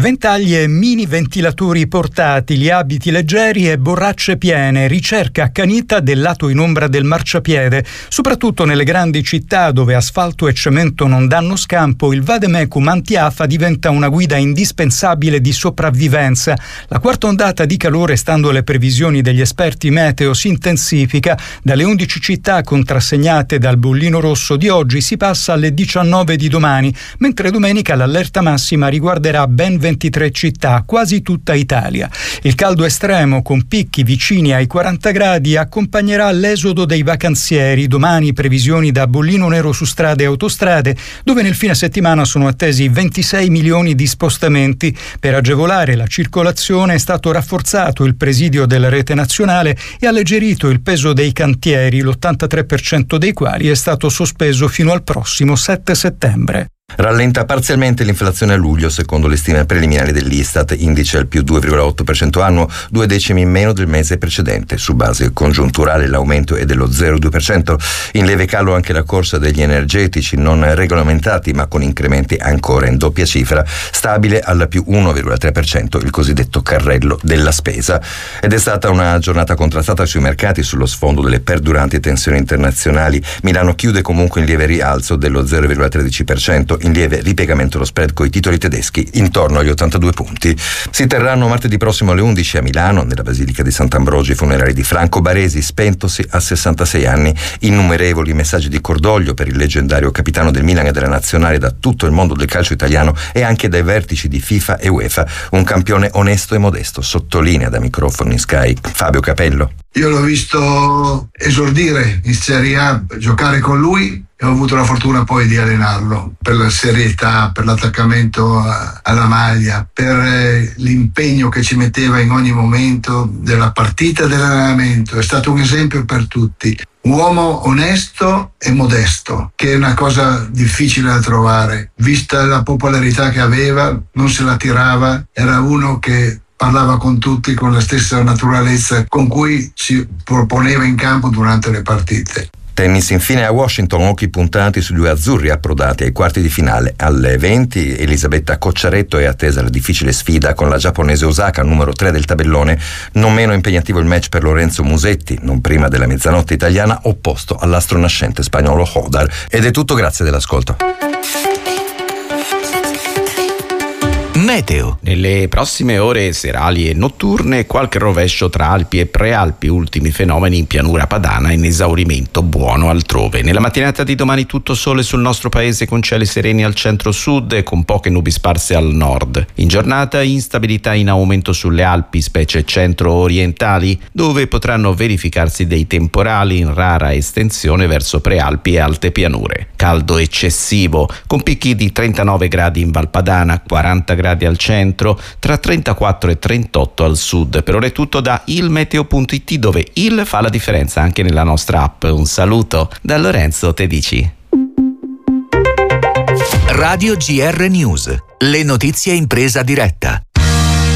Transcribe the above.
Ventaglie, mini ventilatori portatili, abiti leggeri e borracce piene, ricerca accanita del lato in ombra del marciapiede. Soprattutto nelle grandi città dove asfalto e cemento non danno scampo, il vademecum anti-afa diventa una guida indispensabile di sopravvivenza. La quarta ondata di calore, stando alle previsioni degli esperti meteo, si intensifica. Dalle 11 città contrassegnate dal bollino rosso di oggi si passa alle 19 di domani, mentre domenica l'allerta massima riguarderà ben 23 città, quasi tutta Italia. Il caldo estremo, con picchi vicini ai 40 gradi, accompagnerà l'esodo dei vacanzieri. Domani previsioni da bollino nero su strade e autostrade, dove nel fine settimana sono attesi 26 milioni di spostamenti. Per agevolare la circolazione è stato rafforzato il presidio della rete nazionale e alleggerito il peso dei cantieri, l'83% dei quali è stato sospeso fino al prossimo 7 settembre. Rallenta parzialmente l'inflazione a luglio, secondo le stime preliminari dell'Istat, indice al più 2,8% annuo, 2 decimi in meno del mese precedente. Su base congiunturale l'aumento è dello 0,2%, in lieve calo anche la corsa degli energetici non regolamentati ma con incrementi ancora in doppia cifra, stabile al più 1,3%, il cosiddetto carrello della spesa. Ed è stata una giornata contrastata sui mercati sullo sfondo delle perduranti tensioni internazionali. Milano chiude comunque in lieve rialzo dello 0,13%, in lieve ripiegamento lo spread coi titoli tedeschi intorno agli 82 punti. Si terranno martedì prossimo alle 11 a Milano, nella Basilica di Sant'Ambrogio, i funerali di Franco Baresi, spentosi a 66 anni. Innumerevoli messaggi di cordoglio per il leggendario capitano del Milan e della Nazionale da tutto il mondo del calcio italiano e anche dai vertici di FIFA e UEFA. Un campione onesto e modesto, sottolinea da microfono in Sky Fabio Capello. Io l'ho visto esordire in Serie A, giocare con lui, e ho avuto la fortuna poi di allenarlo per la serietà, per l'attaccamento alla maglia, per l'impegno che ci metteva in ogni momento della partita e dell'allenamento. È stato un esempio per tutti. Un uomo onesto e modesto, che è una cosa difficile da trovare. Vista la popolarità che aveva, non se la tirava, era uno che parlava con tutti con la stessa naturalezza con cui si proponeva in campo durante le partite. Tennis infine a Washington, occhi puntati sugli due azzurri approdati ai quarti di finale. Alle 20 Elisabetta Cocciaretto è attesa la difficile sfida con la giapponese Osaka, numero 3 del tabellone. Non meno impegnativo il match per Lorenzo Musetti, non prima della mezzanotte italiana, opposto all'astro nascente spagnolo Hodar. Ed è tutto, grazie dell'ascolto. Meteo. Nelle prossime ore serali e notturne qualche rovescio tra Alpi e Prealpi, ultimi fenomeni in pianura padana, in esaurimento buono altrove. Nella mattinata di domani tutto sole sul nostro paese con cieli sereni al centro-sud e con poche nubi sparse al nord. In giornata instabilità in aumento sulle Alpi, specie centro-orientali, dove potranno verificarsi dei temporali in rara estensione verso Prealpi e alte pianure. Caldo eccessivo, con picchi di 39 gradi in Valpadana, 40 gradi al centro, tra 34 e 38 al sud. Per ora è tutto da ilmeteo.it, dove il fa la differenza anche nella nostra app. Un saluto da Lorenzo Tedici. Radio GR News, le notizie in presa diretta.